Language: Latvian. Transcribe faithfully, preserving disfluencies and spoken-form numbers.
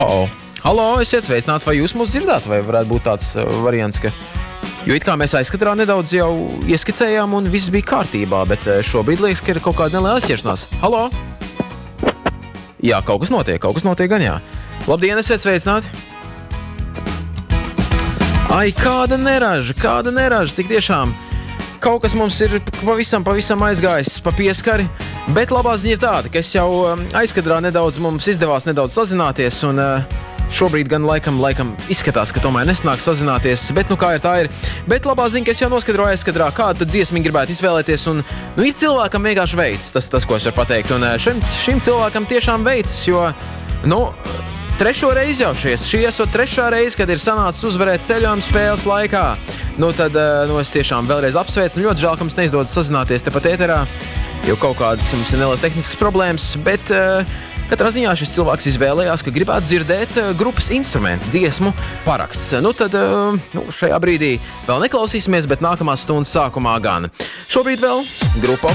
Oh, halo, esiet sveicināti, vai jūs mūs dzirdāt, vai varētu būt tāds uh, variants, ka... Jo it kā mēs aizkadrā nedaudz jau ieskicējām un viss bija kārtībā, bet uh, šobrīd liekas, ka ir kaut kāda neliela aizķeršanās. Halo? Jā, kaut kas notiek, kaut kas notiek gan jā. Labdien, esiet sveicināti! Ai, kāda neraža, kāda neraža, tik tiešām. Kaut kas mums ir pavisam, pavisam aizgājis pa pieskari, bet labā ziņa ir tāda, ka es jau aizkadrā nedaudz, mums izdevās nedaudz sazināties, un šobrīd gan laikam, laikam izskatās, ka tomēr nesanāk sazināties, bet nu kā ir tā ir. Bet labā ziņa, ka es jau noskadroju aizkadrā, kādu dziesmu gribētu izvēlēties, un nu ir cilvēkam vienkārši veids, tas, tas ko es varu pateikt, un šim, šim cilvēkam tiešām veids, jo, nu... Trešo reizi jau šies, šī esot trešā reize, kad ir sanācis uzvarēt ceļojuma spēles laikā. Nu tad, nu es tiešām vēlreiz apsveicu, nu ļoti žēl, ka mums neizdodas sazināties tepat ēterā, jo kaut kādas mums ir nelielas tehniskas problēmas, bet uh, katrā ziņā šis cilvēks izvēlējās, ka gribētu dzirdēt uh, grupas instrumentu, dziesmu paraksts. Nu tad, uh, nu, šajā brīdī vēl neklausīsimies, bet nākamās stundas sākumā gan. Šobrīd vēl grupa